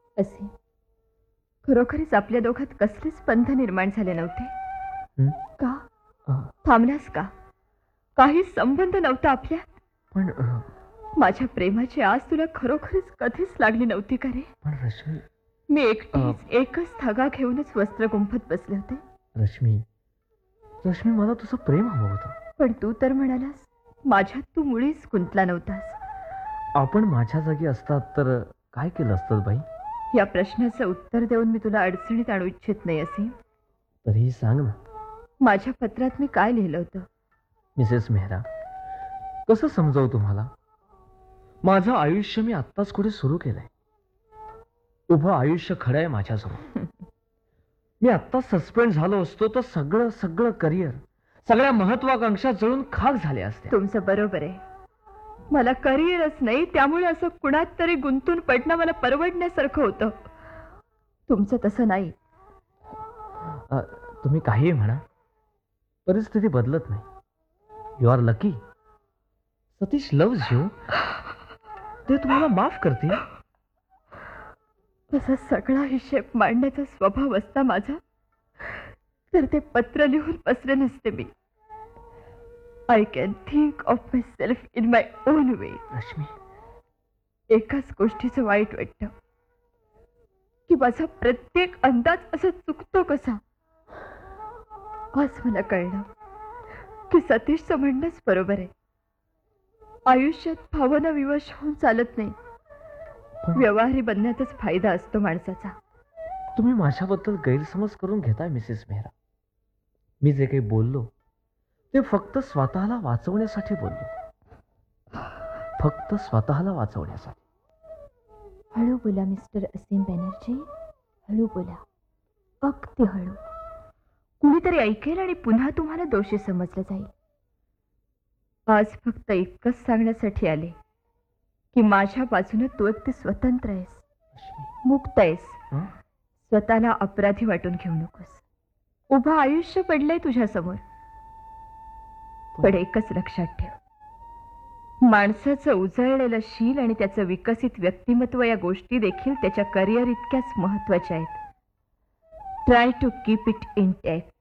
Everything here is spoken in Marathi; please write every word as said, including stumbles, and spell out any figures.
असे खरोखरीच आपल्या दोघात कसलेच बंध निर्माण झाले नव्हते हं? का? अ, थांबलास का? काही संबंध नव्हता आपल्यात? पण अ, माझ्या प्रेमाची आज तुला खरोखरीच कधीच लागली नव्हती का रे? पण रश्मी मी एकटीच एकच धागा घेऊनच वस्त्र गुंफत बसले होते. रश्मी रश्मी मला तुझं प्रेम हवं होतं. पण तू तर म्हणालास माझ्यात तू मुळीच गुंतला नव्हतास. आपण माझ्या जागी असतात तर काय केलं असतं बाई? या प्रश्नाचं उत्तर देऊन मी तुला अडचणीत आणू इच्छित नाही. असे तरीही सांग ना माझ्या पत्रात मी काय लिहिलं होतं? मिसेस मेहरा, कसं समजावू तुम्हाला? माझं आयुष्य मी आत्ताच कुठे सुरू केलंय. उभं आयुष्य खरं आहे माझ्याजवळ. मी आत्ताच सस्पेंड झालो असतो तर सगळं सगळं करिअर, सगळ्या महत्वाकांक्षा जळून खाक झाल्या असत्या. तुमचं बरोबर आहे. मला करिअरच नाही, त्यामुळे असं कुणात तरी गुंतून पडणं मला परवडण्यासारखं होतं. तुमचं तसं नाही. अ, तुम्ही काहीही म्हणा, परिस्थिती बदलत नाही. You R lucky. Satish loves you. ते तुम्हाला माफ करतील. असा सगळा हिशेब मांडण्याचा स्वभाव असता माझा तर ते पत्र लिहून बसले नसते मी. I can think of my self in my own way. Rashmi, एकाच गोष्टीचं वाईट वाटतं की माझा प्रत्येक अंदाज असा चुकतो कसा. आज मला कळलं की सतीशचं म्हणणंच बरोबर आहे. आयुष्यात भावना विवश होऊन चालत नाही. पण व्यवहारी बनण्यातच फायदा असतो माणसाचा. तुम्ही माझ्याबद्दल गैरसमज करून घेताय मिसेस मेहरा. मी जे काही बोललो ते फक्त स्वतःला वाचवण्यासाठी बोललो. फक्त स्वतःला वाचवण्यासाठी. हळू बोला मिस्टर असीम बॅनर्जी, हळू बोला, अगदी हळू. कुणीतरी ऐकेल आणि पुन्हा तुम्हाला दोषी समजलं जाईल. आज फक्त इतकंच सांगण्यासाठी आले की माझ्या बाजूने तू अगदी स्वतंत्र आहेस, रश्मी, मुक्त आहेस. हं? स्वतःला अपराधी वाटून घेऊ नकोस. उभं आयुष्य पडलंय तुझ्या समोर. पण एकच लक्षात ठेव, माणसाचं उजळलेलं शील आणि त्याचं विकसित व्यक्तिमत्व या गोष्टी देखील त्याच्या करिअर इतक्याच महत्वाच्या आहेत. Try to keep it intact.